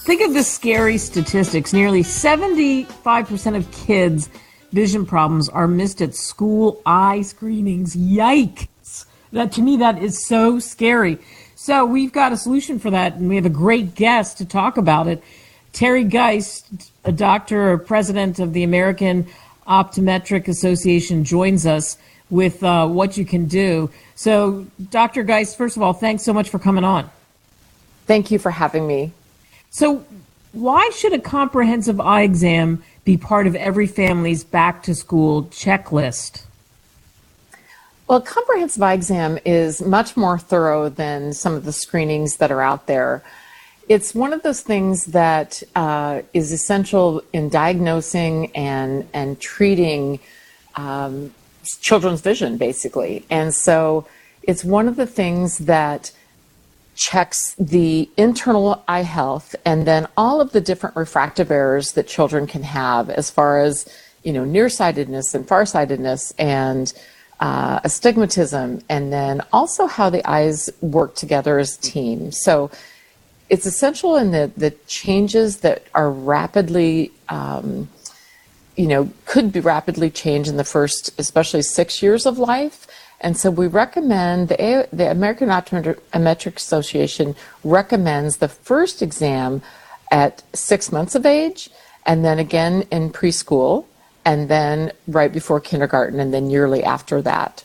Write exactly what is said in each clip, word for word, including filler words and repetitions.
Think of the scary statistics. Nearly seventy-five percent of kids' vision problems are missed at school eye screenings. Yikes. That, to me, that is so scary. So we've got a solution for that, and we have a great guest to talk about it. Terry Geist, a doctor, or president of the American Optometric Association, joins us with uh, what you can do. So, Doctor Geist, first of all, thanks so much for coming on. Thank you for having me. So, why should a comprehensive eye exam be part of every family's back-to-school checklist? Well, a comprehensive eye exam is much more thorough than some of the screenings that are out there. It's one of those things that uh, is essential in diagnosing and, and treating um, children's vision, basically. And so it's one of the things that checks the internal eye health and then all of the different refractive errors that children can have as far as, you know, nearsightedness and farsightedness and uh, astigmatism, and then also how the eyes work together as a team. So it's essential in the, the changes that are rapidly, um, you know, could be rapidly changed in the first, especially six years of life. And so we recommend, the, the American Optometric Association recommends the first exam at six months of age, and then again in preschool, and then right before kindergarten, and then yearly after that.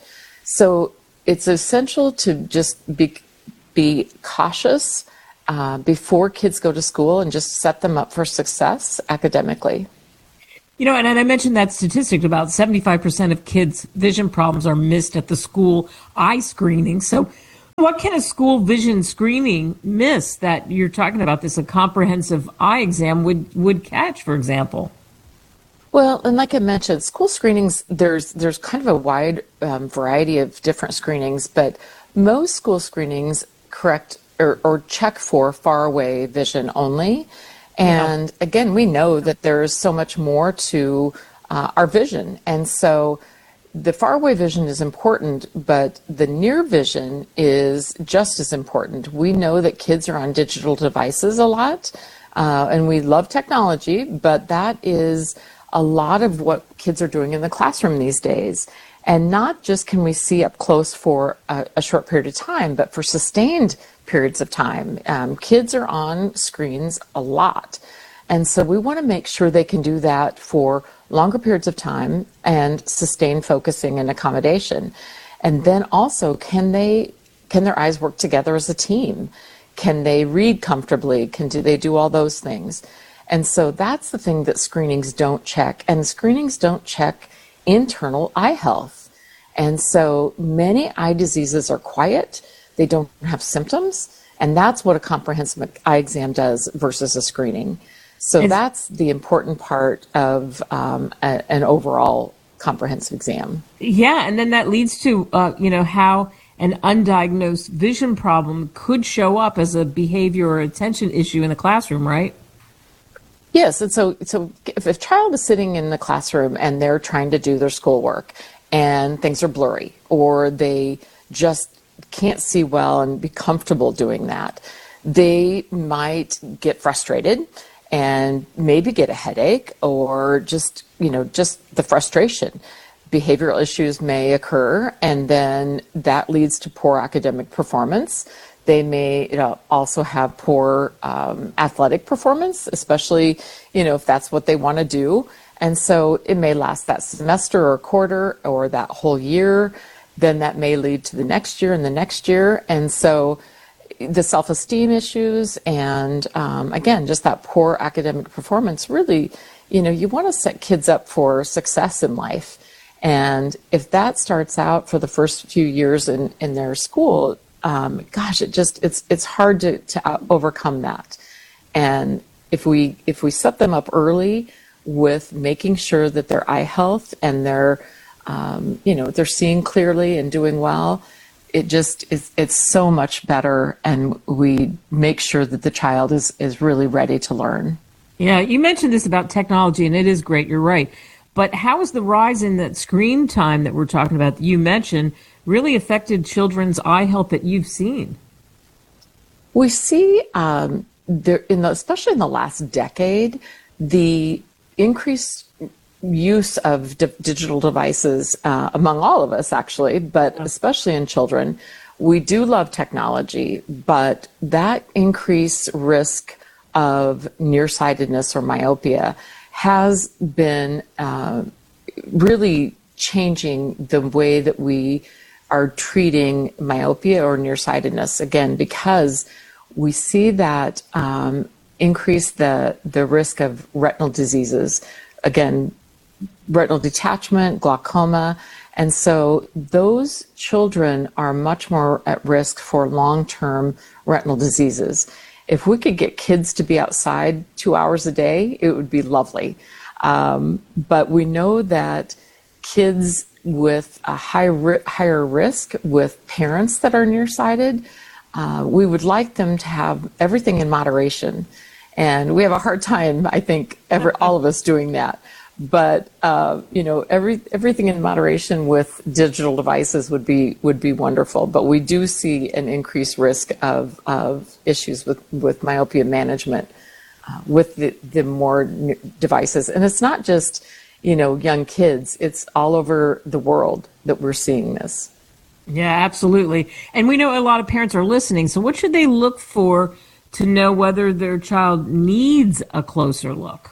So it's essential to just be, be cautious uh, before kids go to school and just set them up for success academically. You know, and, and I mentioned that statistic, about seventy-five percent of kids' vision problems are missed at the school eye screening. So what can a school vision screening miss that you're talking about, this a comprehensive eye exam would, would catch, for example? Well, and like I mentioned, school screenings, there's there's kind of a wide um, variety of different screenings, but most school screenings correct or, or check for far away vision only. And yeah. Again, we know that there is so much more to uh, our vision. And so the far away vision is important, but the near vision is just as important. We know that kids are on digital devices a lot, uh, and we love technology, but that is a lot of what kids are doing in the classroom these days. And not just can we see up close for a, a short period of time, but for sustained periods of time. Um, kids are on screens a lot. And so we want to make sure they can do that for longer periods of time and sustain focusing and accommodation. And then also, can they can their eyes work together as a team? Can they read comfortably? Can do they do all those things? And so that's the thing that screenings don't check. And screenings don't check internal eye health. And so many eye diseases are quiet. They don't have symptoms. And that's what a comprehensive eye exam does versus a screening. So it's, that's the important part of um, a, an overall comprehensive exam. Yeah, and then that leads to, uh, you know, how an undiagnosed vision problem could show up as a behavior or attention issue in the classroom, right? Yes, and so so if a child is sitting in the classroom and they're trying to do their schoolwork and things are blurry, or they just can't see well and be comfortable doing that, they might get frustrated and maybe get a headache, or just, you know, just the frustration. Behavioral issues may occur, and then that leads to poor academic performance. They may, you know, also have poor um, athletic performance, especially, you know, if that's what they want to do. And so it may last that semester or quarter or that whole year. Then that may lead to the next year and the next year. And so the self-esteem issues and, um, again, just that poor academic performance, really, you know, you want to set kids up for success in life. And if that starts out for the first few years in, in their school, Um, gosh, it just it's it's hard to, to overcome that. And if we if we set them up early with making sure that their eye health and their um, you know they're seeing clearly and doing well, it just is it's so much better, and we make sure that the child is is really ready to learn. Yeah, you mentioned this about technology, and it is great. You're right. But how is the rise in that screen time that we're talking about that you mentioned really affected children's eye health that you've seen? We see um, there, in the, especially in the last decade, the increased use of di- digital devices uh, among all of us, actually, but especially in children. We do love technology, but that increased risk of nearsightedness or myopia has been uh, really changing the way that we are treating myopia or nearsightedness, again, because we see that um, increase the, the risk of retinal diseases, again, retinal detachment, glaucoma. And so those children are much more at risk for long-term retinal diseases. If we could get kids to be outside two hours a day, it would be lovely. Um, but we know that kids with a high ri- higher risk, with parents that are nearsighted, uh, we would like them to have everything in moderation. And we have a hard time, I think, every, all of us doing that. But uh, you know, every everything in moderation with digital devices would be would be wonderful. But we do see an increased risk of of issues with, with myopia management uh, with the, the more devices, and it's not just you know young kids; it's all over the world that we're seeing this. Yeah, absolutely. And we know a lot of parents are listening. So, what should they look for to know whether their child needs a closer look?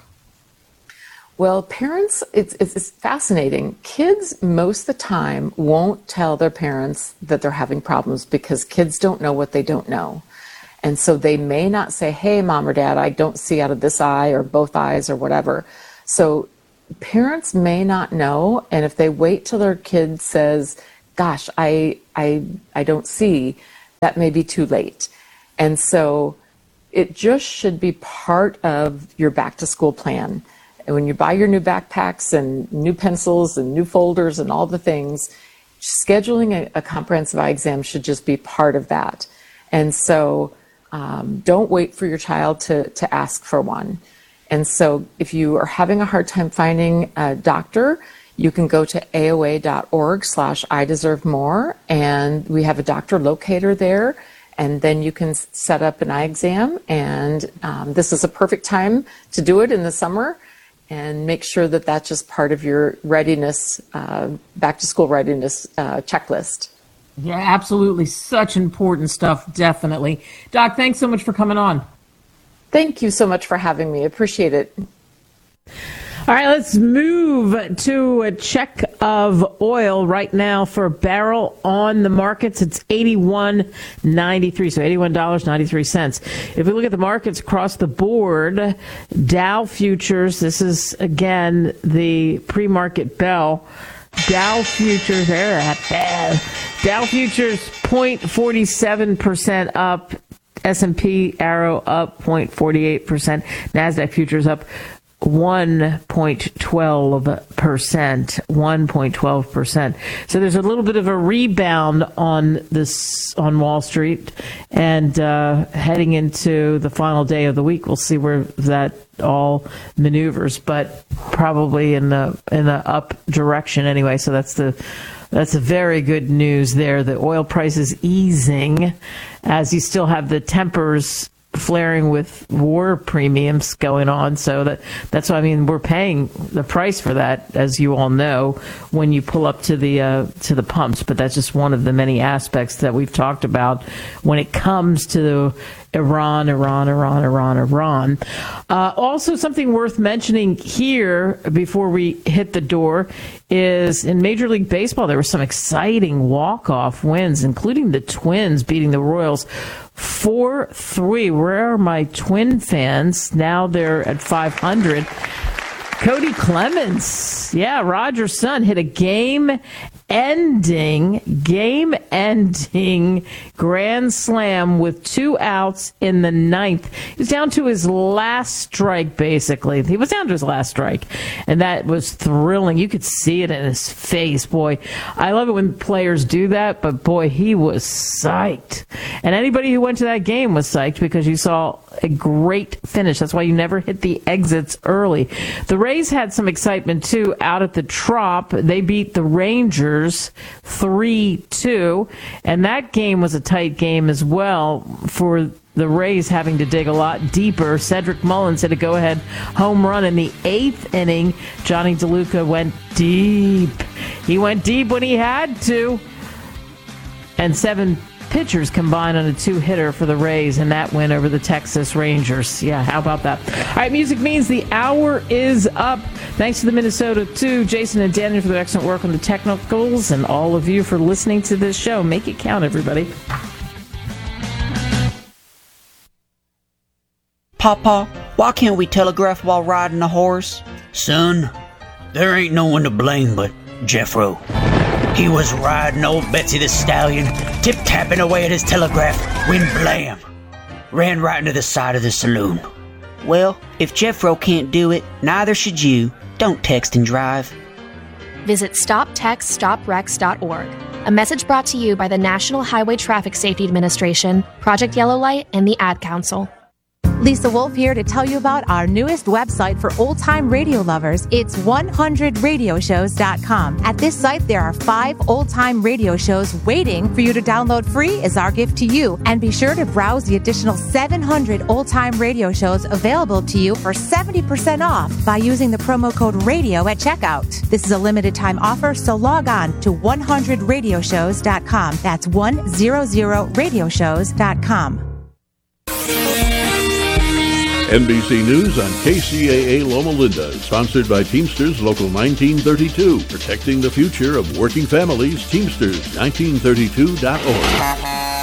Well, parents, it's, it's fascinating. Kids, most of the time, won't tell their parents that they're having problems because kids don't know what they don't know. And so they may not say, hey, mom or dad, I don't see out of this eye or both eyes or whatever. So parents may not know. And if they wait till their kid says, gosh, I, I, I don't see, that may be too late. And so it just should be part of your back to school plan. And when you buy your new backpacks and new pencils and new folders and all the things, scheduling a, a comprehensive eye exam should just be part of that. And so um, don't wait for your child to, to ask for one. And so if you are having a hard time finding a doctor, you can go to A O A dot org slash I deserve more, and we have a doctor locator there. And then you can set up an eye exam. And um, this is a perfect time to do it in the summer. And make sure that that's just part of your readiness, uh, back to school readiness uh, checklist. Yeah, absolutely. Such important stuff, definitely. Doc, thanks so much for coming on. Thank you so much for having me. Appreciate it. All right, let's move to a check of oil right now for a barrel on the markets. It's eighty-one ninety-three, so eighty-one dollars and ninety-three cents. If we look at the markets across the board, Dow futures, this is, again, the pre-market bell. Dow futures, there, that Dow futures, zero point four seven percent up. S and P Arrow up zero point four eight percent. NASDAQ futures up one point one two percent, one point one two percent. So there's a little bit of a rebound on this on Wall Street, and uh, heading into the final day of the week, we'll see where that all maneuvers, but probably in the in the up direction anyway. So that's the that's a very good news there. The oil price is easing as you still have the tempers flaring with war premiums going on. So that that's what I mean. We're paying the price for that, as you all know, when you pull up to the uh, to the pumps. But that's just one of the many aspects that we've talked about when it comes to Iran, Iran, Iran, Iran, Iran. Uh, also, something worth mentioning here before we hit the door is in Major League Baseball, there were some exciting walk-off wins, including the Twins beating the Royals four three. Where are my Twin fans? Now they're at five hundred. Cody Clemens, yeah, Roger's son, hit a game-ending, game-ending grand slam with two outs in the ninth. He was down to his last strike, basically. He was down to his last strike, and that was thrilling. You could see it in his face, boy. I love it when players do that, but boy, he was psyched. And anybody who went to that game was psyched because you saw a great finish. That's why you never hit the exits early. The Rays had some excitement, too, out at the Trop. They beat the Rangers three two, and that game was a tight game as well for the Rays having to dig a lot deeper. Cedric Mullins hit a go-ahead home run in the eighth inning. Johnny DeLuca went deep. He went deep when he had to. And seven pitchers combined on a two-hitter for the Rays in that win over the Texas Rangers. Yeah, how about that? All right, music means the hour is up. Thanks to the Minnesota two, Jason and Daniel for their excellent work on the technicals, and all of you for listening to this show. Make it count, everybody. Papa, why can't we telegraph while riding a horse? Son, there ain't no one to blame but Jeffro. He was riding old Betsy the Stallion, tip-tapping away at his telegraph, when blam! Ran right into the side of the saloon. Well, if Jeffro can't do it, neither should you. Don't text and drive. Visit stop text stop wrecks dot org. A message brought to you by the National Highway Traffic Safety Administration, Project Yellow Light, and the Ad Council. Lisa Wolf here to tell you about our newest website for old-time radio lovers. It's one hundred radio shows dot com. At this site, there are five old-time radio shows waiting for you to download free as our gift to you. And be sure to browse the additional seven hundred old-time radio shows available to you for seventy percent off by using the promo code RADIO at checkout. This is a limited-time offer, so log on to one hundred radio shows dot com. That's one hundred radio shows dot com. N B C News on K C A A Loma Linda is sponsored by Teamsters Local nineteen thirty-two, protecting the future of working families. Teamsters nineteen thirty-two dot org.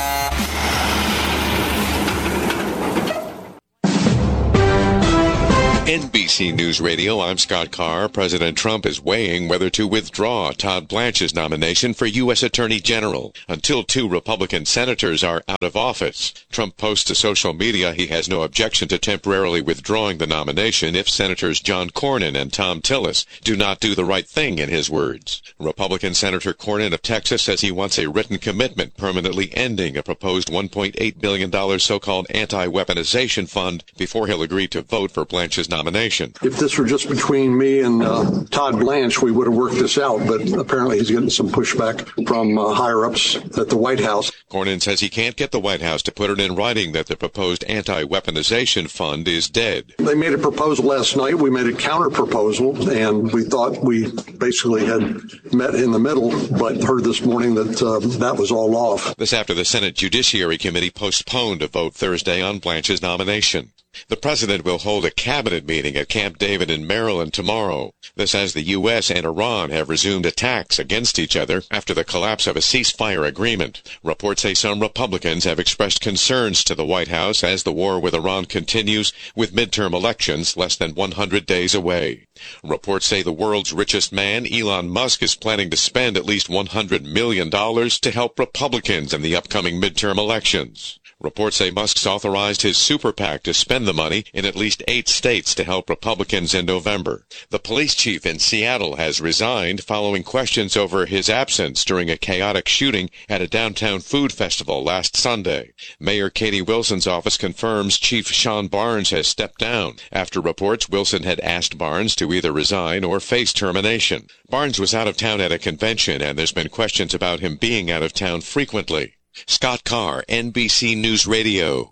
N B C News Radio, I'm Scott Carr. President Trump is weighing whether to withdraw Todd Blanche's nomination for U S Attorney General until two Republican senators are out of office. Trump posts to social media he has no objection to temporarily withdrawing the nomination if Senators John Cornyn and Thom Tillis do not do the right thing, in his words. Republican Senator Cornyn of Texas says he wants a written commitment permanently ending a proposed one point eight billion dollars so-called anti-weaponization fund before he'll agree to vote for Blanche's nomination. Nomination. If this were just between me and uh, Todd Blanche, we would have worked this out, but apparently he's getting some pushback from uh, higher-ups at the White House. Cornyn says he can't get the White House to put it in writing that the proposed anti-weaponization fund is dead. They made a proposal last night. We made a counter-proposal, and we thought we basically had met in the middle, but heard this morning that uh, that was all off. This after the Senate Judiciary Committee postponed a vote Thursday on Blanche's nomination. The president will hold a cabinet meeting at Camp David in Maryland tomorrow. This as the U S and Iran have resumed attacks against each other after the collapse of a ceasefire agreement. Reports say some Republicans have expressed concerns to the White House as the war with Iran continues, with midterm elections less than one hundred days away. Reports say the world's richest man, Elon Musk, is planning to spend at least one hundred million dollars to help Republicans in the upcoming midterm elections. Reports say Musk's authorized his super PAC to spend the money in at least eight states to help Republicans in November. The police chief in Seattle has resigned following questions over his absence during a chaotic shooting at a downtown food festival last Sunday. Mayor Katie Wilson's office confirms Chief Sean Barnes has stepped down after reports Wilson had asked Barnes to either resign or face termination. Barnes was out of town at a convention, and there's been questions about him being out of town frequently. Scott Carr, N B C News Radio.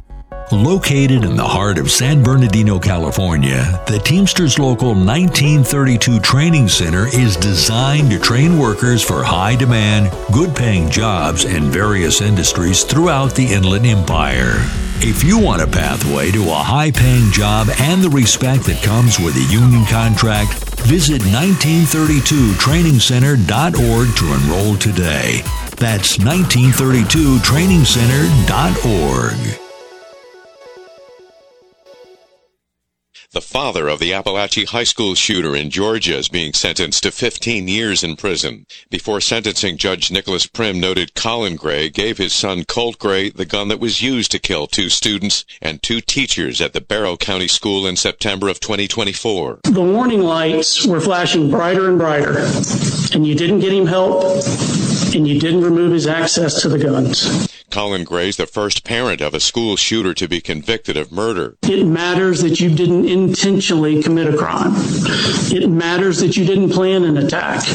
Located in the heart of San Bernardino, California, the Teamsters Local nineteen thirty-two Training Center is designed to train workers for high-demand, good-paying jobs in various industries throughout the Inland Empire. If you want a pathway to a high-paying job and the respect that comes with a union contract, visit nineteen thirty-two training center dot org to enroll today. That's nineteen thirty-two training center dot org. The father of the Appalachia High School shooter in Georgia is being sentenced to fifteen years in prison. Before sentencing, Judge Nicholas Prim noted Colin Gray gave his son Colt Gray the gun that was used to kill two students and two teachers at the Barrow County School in September of twenty twenty-four. The warning lights were flashing brighter and brighter, and you didn't get him help, and you didn't remove his access to the guns. Colin Gray's the first parent of a school shooter to be convicted of murder. It matters that you didn't intentionally commit a crime. It matters that you didn't plan an attack.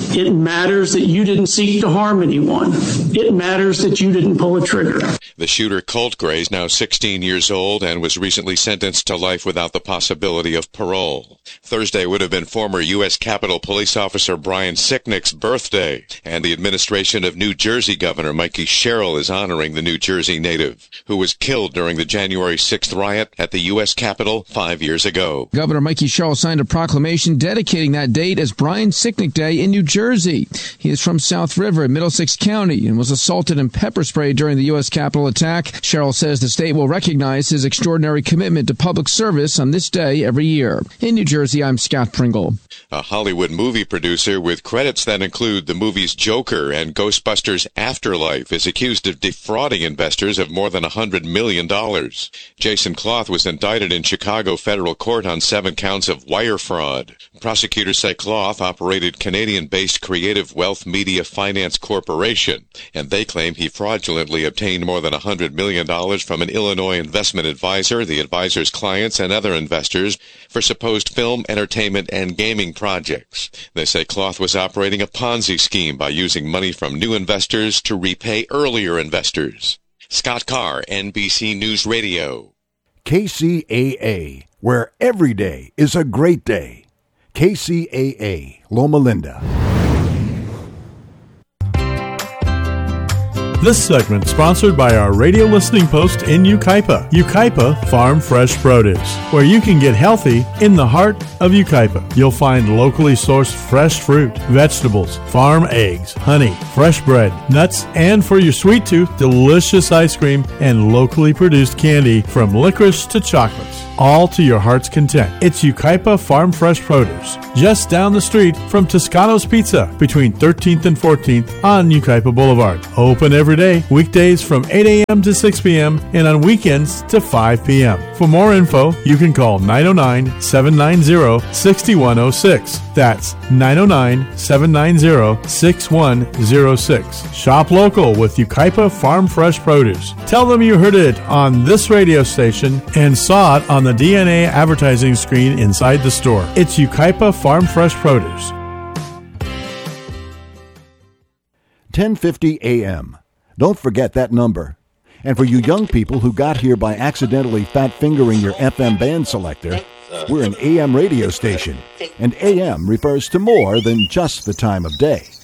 It matters that you didn't seek to harm anyone. It matters that you didn't pull a trigger. The shooter, Colt Gray, is now sixteen years old and was recently sentenced to life without the possibility of parole. Thursday would have been former U S Capitol Police Officer Brian Sicknick's birthday, and the administration of New Jersey Governor Mikey Sherrill is honoring the New Jersey native who was killed during the January sixth riot at the U S Capitol five years ago. Governor Mikey Sherrill signed a proclamation dedicating that date as Brian Sicknick Day in New Jersey. He is from South River in Middlesex County and was assaulted and pepper sprayed during the U S Capitol attack. Sherrill says the state will recognize his extraordinary commitment to public service on this day every year. In New Jersey, I'm Scott Pringle. A Hollywood movie producer with credits that include the movies Joker and Ghostbusters Afterlife is accused of defrauding investors of more than one hundred million dollars. Jason Cloth was indicted in Chicago federal court on seven counts of wire fraud. Prosecutors say Cloth operated Canadian-based Creative Wealth Media Finance Corporation, and they claim he fraudulently obtained more than one hundred million dollars from an Illinois investment advisor, the advisor's clients, and other investors for supposed film, entertainment, and gaming projects. They say Cloth was operating a Ponzi scheme by using money from new investors to repay earlier investors. Scott Carr, N B C News Radio. K C A A, where every day is a great day. K C A A, Loma Linda. This segment sponsored by our radio listening post in Yucaipa, Yucaipa Farm Fresh Produce, where you can get healthy in the heart of Yucaipa. You'll find locally sourced fresh fruit, vegetables, farm eggs, honey, fresh bread, nuts, and for your sweet tooth, delicious ice cream and locally produced candy from licorice to chocolates, all to your heart's content. It's Yucaipa Farm Fresh Produce, just down the street from Toscano's Pizza, between thirteenth and fourteenth on Yucaipa Boulevard. Open every day, weekdays from eight a.m. to six p.m. and on weekends to five p.m. For more info, you can call nine oh nine, seven nine zero, six one oh six. That's nine oh nine, seven nine zero, six one oh six. Shop local with Yucaipa Farm Fresh Produce. Tell them you heard it on this radio station and saw it on the D N A advertising screen inside the store. It's Yucaipa Farm Fresh Produce. ten fifty a.m. Don't forget that number. And for you young people who got here by accidentally fat-fingering your F M band selector, we're an A M radio station, and A M refers to more than just the time of day.